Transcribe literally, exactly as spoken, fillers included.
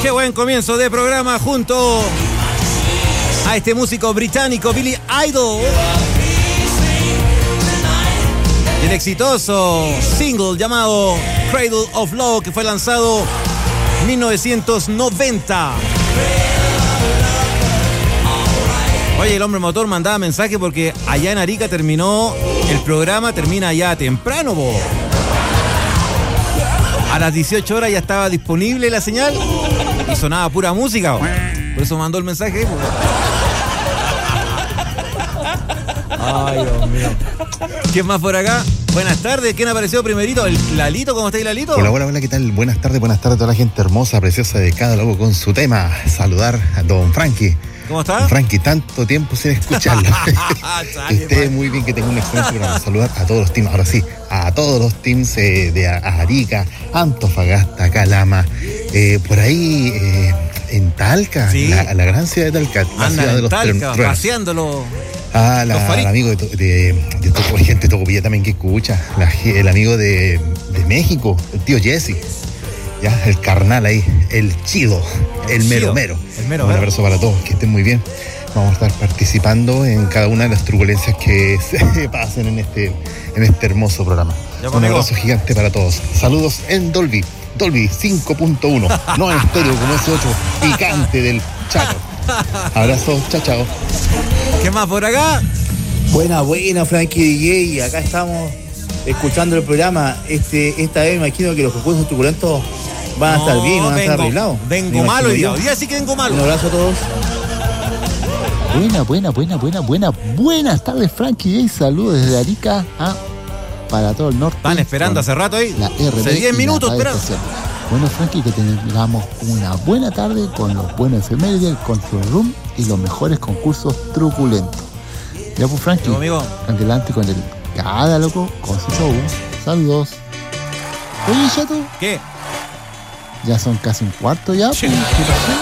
Qué buen comienzo de programa junto a este músico británico Billy Idol. El exitoso single llamado Cradle of Love, que fue lanzado en mil novecientos noventa. Oye, el hombre motor mandaba mensaje porque allá en Arica terminó el programa, termina ya temprano, bo. A las dieciocho horas ya estaba disponible la señal y sonaba pura música, bo. Por eso mandó el mensaje. Bo. Ay, Dios mío. ¿Quién más por acá? Buenas tardes, ¿quién apareció primerito? ¿El Lalito? ¿Cómo está ahí, Lalito? Hola, hola, hola, ¿qué tal? Buenas tardes, buenas tardes a toda la gente hermosa, preciosa de cada loco con su tema. Saludar a don Frankie. ¿Cómo está? Don Frankie, tanto tiempo sin escucharlo. Que esté muy bien, que tenga un excelente programa. Saludar a todos los teams, ahora sí, a todos los teams eh, de Arica, Antofagasta, Calama, eh, por ahí eh, en Talca, sí. la, la gran ciudad de Talca, la Anda ciudad de en los Talca, truenos. paseándolo. Ah, la, el amigo de, de, de, de gente de Tocopilla también que escucha, la, el amigo de, de México, el tío Jesse, ya, el carnal ahí, el chido, el, el mero mero. El mero Un abrazo para todos, que estén muy bien. Vamos a estar participando en cada una de las turbulencias que se pasen en este, en este hermoso programa. Ya, un abrazo gigante para todos. Saludos en Dolby, Dolby cinco punto uno, no en estéreo como ese otro picante del Chaco. Abrazo, chao, chao. ¿Qué más por acá? Buena, buena, Frankie D J. Acá estamos escuchando el programa. Este, esta vez me imagino que los concursos truculentos van a no, estar bien, van a vengo, estar arreglados. Vengo malo hoy día. Hoy día sí que vengo malo. Un abrazo a todos. Buena, buena, buena, buena, buena. Buenas tardes, Frankie D J. Saludos desde Arica a para todo el norte. Están esperando hace rato ahí. La R B hace diez minutos esperando. Bueno, Frankie, que tengamos una buena tarde con los buenos efemérides, el Control Room y los mejores concursos truculentos. Ya pues, Frankie, amigo. adelante con el cada loco con su show. Saludos. Oye, Chato. ¿Qué? Ya son casi un cuarto ya. Sí. Pues, ¿qué pasó?